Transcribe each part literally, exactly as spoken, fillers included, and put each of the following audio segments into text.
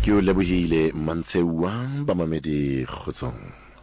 ke o lebohile Mantsewa ba mamedi kgotsong.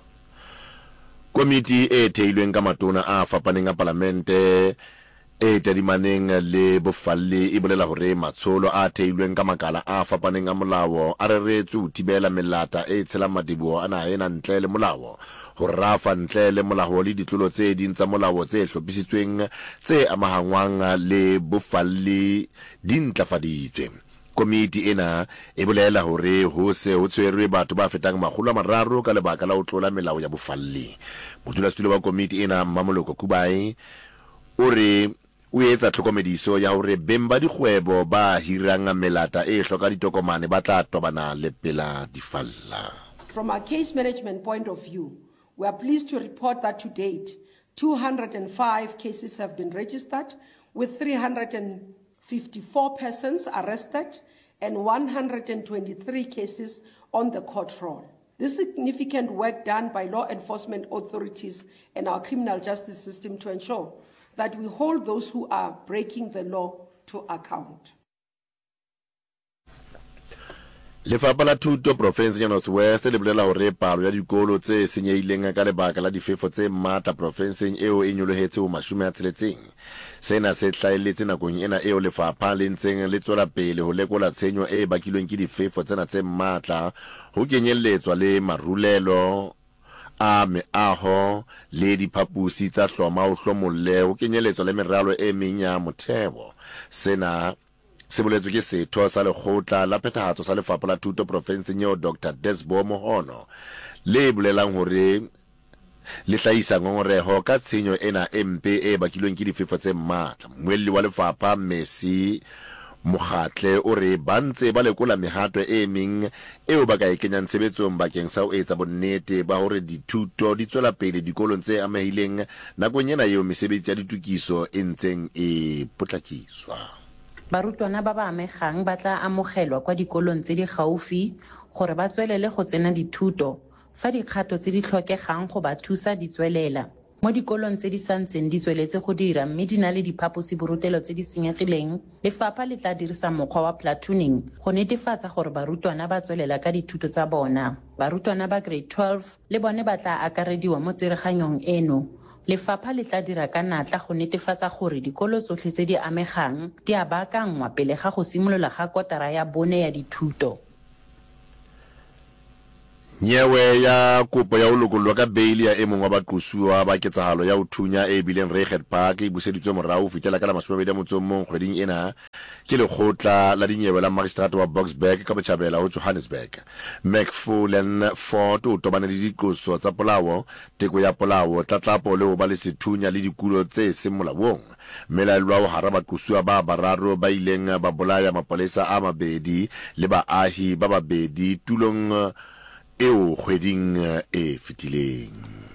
Komiti e theilweng ka matona a fapaneng a parlamente e tadimaneng le bofalle e bolela hore matsholo a theilweng ka makala a fapaneng a molao a reretswe ho thibela melata e tshelang madiboho ana ena ntle le molao ho rafa ntle le molao le ditlolo tse ding tsa molao tse hlophisitsweng tse amahangwang le bofalle di ntlafaditswe. Komiti ena e bolela hore ho se ho tshwerwe batho ba fetang makgolo a mararo ka lebaka la ho tlola melao ya bofalle. Modulasetulo wa komiti ena Mmamoloko Kubai o re o etsa tlhokomediso ya hore beng ba dikgwebo ba hirang melata e hloka ditokomane ba tla tobana le pela difalla. From a case management point of view, we are pleased to report that to date, two hundred five cases have been registered, with three hundred fifty-four persons arrested and one hundred twenty-three cases on the court roll. This significant work done by law enforcement authorities and our criminal justice system to ensure that we hold those who are breaking the law to account. Lefapha la Thuto Province ya North West le bolela hore palo ya dikolo tse senyehileng ka lebaka la difefo tse matla provinseng eo e nyolohetse ho mashome a tsheletseng. Sena se hlaeletse nakong ena eo lefapha le ntseng le tswela pele ho lekola tshenyo e bakilweng ke difefo tsena tse matla ho kenyelletswa le marulelo a meaho le diphapusi tsa hloma ho hlomolle ho kenyelletswa le meralo e meng ya motheo. Sena se boletswe ke setho sa lekgotla la phethahatso sa lefapha la Thuto Province eo Doctor Desbo Mohono le bolelang hore le hlahisa ngongoreho ka tshenyo ena e mpe e bakilweng ke difefo tse matla. Moelli wa lefapha Messi Mokgatle o re ba ntse ba lekola mehato e meng eo ba ka e kenyang tshebetsong bakeng sa ho etsa bonnete ba hore dithuto di tswela pele dikolong tse amehileng nakong ena eo mesebetsi ya ditokiso e ntseng e potlakiswa. Barutwana ba ba amegang ba tla amogelwa kwa dikolong tse di gaufi gore ba tswelele go tsena dithuto fa dikgato tse di tlhokegang go ba thusa di tswelela. Mo dikolong tse di santseng di tsweletse go dira mme di na le diphaposi borutelo tse di senyegileng, lefapha le tla dirisa mokgwa wa platooning go netefatsa gore barutwana ba tswelela ka dithuto tsa bona. Barutwana ba grade twelve le bone ba tla akarediwa mo tsereganyong eno. Lefapha le tla dira ka natla go netefatsa gore dikolo tsotlhe tse di amegang di a baakangwa pele ga go simolola ga kotara ya bone ya dithuto. Nyewe ya kopo ya ho lokollwa ka bail ya emong wa baqosuwa ba ketsahalo ya ho thunya e bileng Reichert Park e buseditswe morao fitela ka la mashome a mabedi mong kgweding ena ke lekgotla la dinyewe la magistrate wa Boksburg ka botjhabela ho Johannesburg. Macfullen Fort o tobane le diqoso tsa polao, teko ya polao, tlatlapo le ho ba le sethunya le dikulo tse seng molaong. Melaelwa ho hara baqosuwa ba bararo ba ileng ba bolaya mapolesa a mabedi le baahi ba babedi tulong eo kgweding e fetileng.